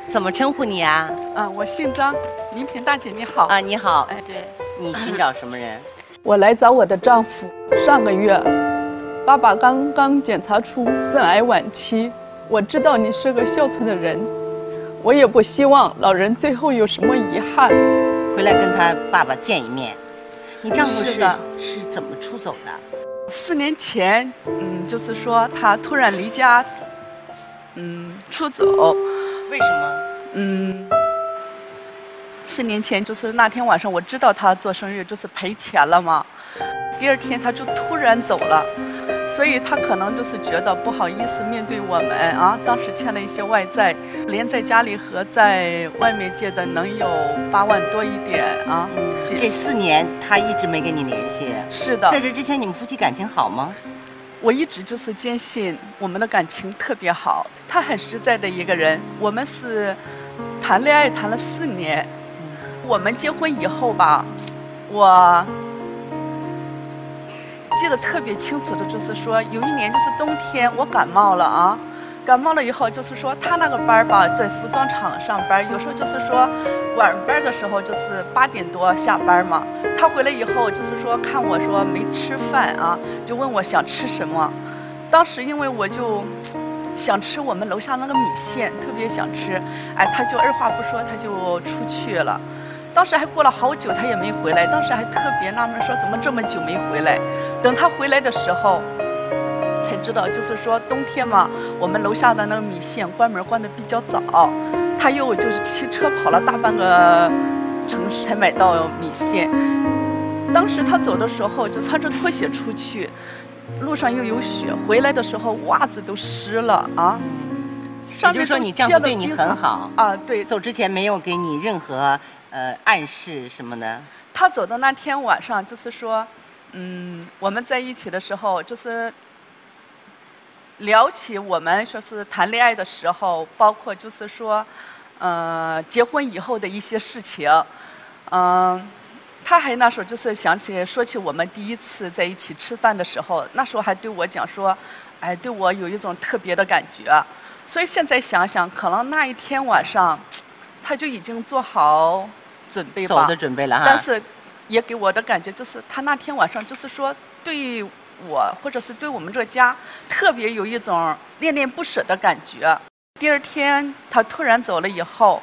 怎么称呼你啊？ 我姓张，林平大姐你好。 啊，你好。 哎，对， 你寻找什么人？ 我来找我的丈夫。上个月，爸爸刚刚检查出肾癌晚期。我知道你是个孝顺的人，我也不希望老人最后有什么遗憾。 回来跟他爸爸见一面。你丈夫是怎么出走的 ？4年前，就是说他突然离家，出走。 为什么 ？4年前就是那天晚上，我知道他做生日就是赔钱了嘛。第2天他就突然走了，所以他可能就是觉得不好意思面对我们啊。当时欠了一些外债，连在家里和在外面借的能有8万多一点啊。 这4年他一直没跟你联系。 是的。 在这之前你们夫妻感情好吗？ 我一直就是坚信我们的感情特别好，他很实在的一个人。我们是谈恋爱谈了4年，我们结婚以后吧，我记得特别清楚的就是说，有一年就是冬天，我感冒了啊。感冒了以后，就是说他那个班吧，在服装厂上班，有时候就是说晚班的时候就是8点多下班嘛。他回来以后就是说看我说没吃饭啊，就问我想吃什么。当时因为我就想吃我们楼下那个米线，特别想吃，哎，他就二话不说他就出去了。当时还过了好久他也没回来，当时还特别纳闷说怎么这么久没回来。等他回来的时候才知道，就是说冬天嘛，我们楼下的那个米线关门关得比较早，他又就是骑车跑了大半个城市才买到米线。当时他走的时候就穿着拖鞋出去，路上又有雪，回来的时候袜子都湿了啊。 也就是说你丈夫对你很好啊？对， 走之前没有给你任何暗示什么的。 他走的那天晚上就是说我们在一起的时候就是聊起我们说是谈恋爱的时候，包括就是说结婚以后的一些事情。他还那时候就是说起我们第一次在一起吃饭的时候，那时候还对我讲说，哎，对我有一种特别的感觉。所以现在想想，可能那一天晚上他就已经做好准备吧， 走的准备了哈。 但是也给我的感觉就是他那天晚上就是说对我或者是对我们这个家特别有一种恋恋不舍的感觉。第2天他突然走了以后，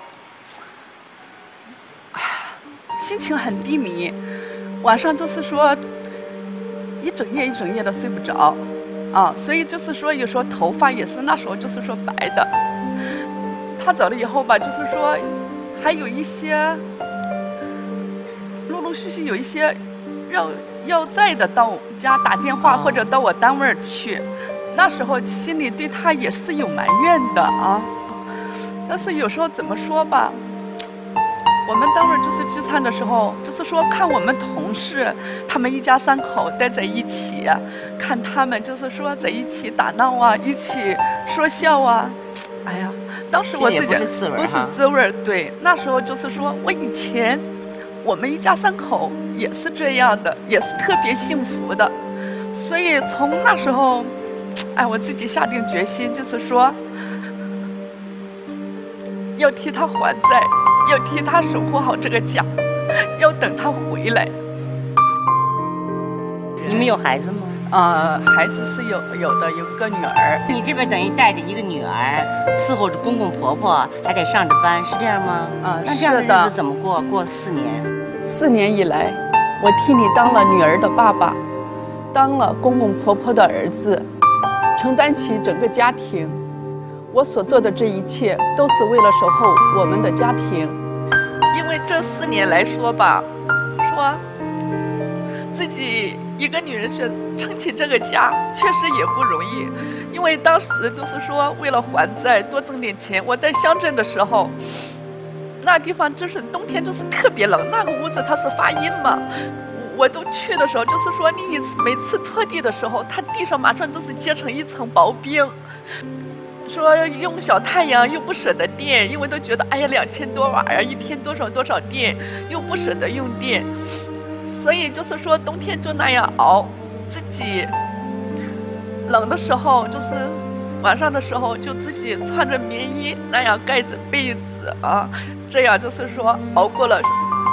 心情很低迷，晚上都是说一整夜的睡不着啊，所以就是说有时候头发也是那时候就是说白的。他走了以后吧，就是说还有一些陆陆续续有一些要债的到我们家打电话或者到我单位去，那时候心里对他也是有埋怨的啊。但是有时候怎么说吧，我们单位就是聚餐的时候，就是说看我们同事他们一家3口待在一起，看他们就是说在一起打闹啊，一起说笑啊，哎呀，当时我自己不是滋味。对，那时候就是说我以前我们一家3口也是这样的，也是特别幸福的。所以从那时候，哎，我自己下定决心，就是说要替他还债，要替他守护好这个家，要等他回来。 你们有孩子吗？ 孩子是有的，有个女儿。 你这边等于带着一个女儿，伺候着公公婆婆，还得上着班，是这样吗？那这样的日子怎么过？过4年 ？4年以来，我替你当了女儿的爸爸，当了公公婆婆的儿子，承担起整个家庭。我所做的这一切，都是为了守候我们的家庭。因为这4年来说吧，说自己一个女人是撑起这个家，确实也不容易。因为当时都是说为了还债多挣点钱。我在乡镇的时候，那地方就是冬天就是特别冷，那个屋子它是发阴嘛。我都去的时候，就是说你每次拖地的时候，它地上马上都是结成一层薄冰。说用小太阳又不舍得电，因为都觉得哎呀2000多瓦呀，一天多少电，又不舍得用电，所以就是说冬天就那样熬。自己冷的时候就是晚上的时候就自己穿着棉衣那样盖着被子啊，这样就是说熬过了。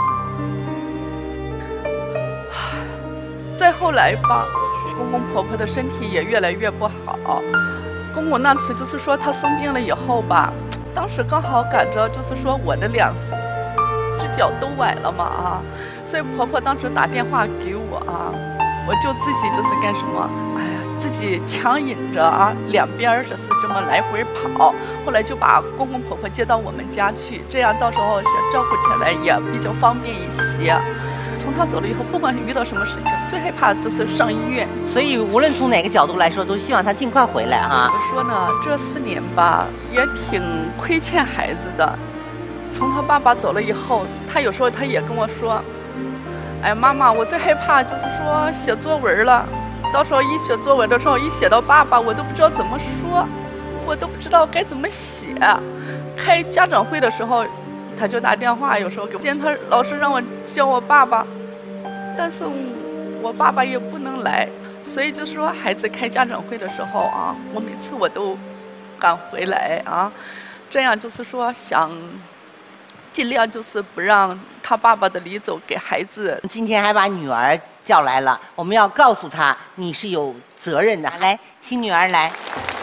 再后来吧，公公婆婆的身体也越来越不好。公公那次就是说他生病了以后吧，当时刚好赶着就是说我的2只脚都崴了嘛啊，所以婆婆当时打电话给我啊，我就自己就是干什么，哎呀，自己强忍着啊，两边就是这么来回跑。后来就把公公婆婆接到我们家去，这样到时候照顾起来也比较方便一些。从他走了以后，不管是遇到什么事情，最害怕就是上医院。 所以无论从哪个角度来说，都希望他尽快回来哈。 怎么说呢？这4年吧，也挺亏欠孩子的。从他爸爸走了以后，他有时候他也跟我说：“哎，妈妈，我最害怕就是说写作文了，到时候一写作文的时候，一写到爸爸，我都不知道怎么说，我都不知道该怎么写。开家长会的时候。”他就打电话，有时候给我，今天他老师让我叫我爸爸，但是我爸爸也不能来，所以就是说孩子开家长会的时候啊，我每次我都赶回来啊，这样就是说想尽量就是不让他爸爸的离走给孩子。 今天还把女儿叫来了，我们要告诉她你是有责任的。来，请女儿来。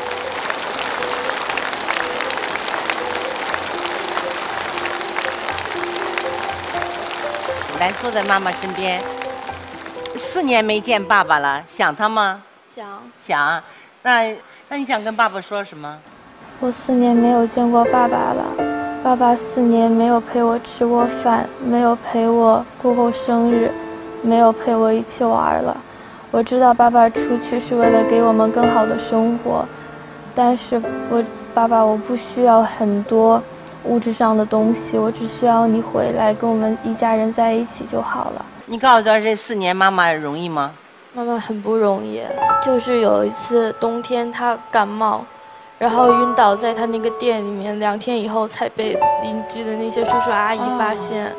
来，坐在妈妈身边。4年没见爸爸了，想他吗？想。那你想跟爸爸说什么？ 我4年没有见过爸爸了，爸爸4年没有陪我吃过饭，没有陪我过过生日，没有陪我一起玩了。我知道爸爸出去是为了给我们更好的生活，但是爸爸，我不需要很多物质上的东西，我只需要你回来跟我们一家人在一起就好了。 你告诉他这4年妈妈容易吗？ 妈妈很不容易，就是有一次冬天她感冒，然后晕倒在她那个店里面，2天以后才被邻居的那些叔叔阿姨发现。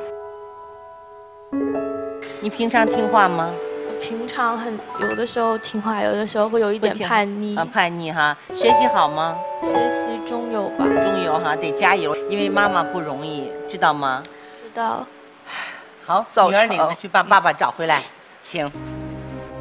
你平常听话吗？ 平常有的时候听话，有的时候会有一点叛逆。 叛逆哈。学习好吗？ 学习中有吧。 中有哈，得加油，因为妈妈不容易，知道吗？ 知道。 好，女儿领着去把爸爸找回来，请。